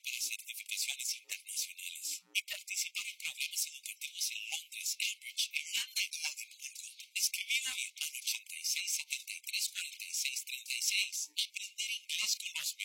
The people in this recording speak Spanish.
para certificaciones internacionales y participar en programas educativos en Londres, Cambridge, Irlanda y Edimburgo. Escribir al 86 73 46 36. Aprender inglés con los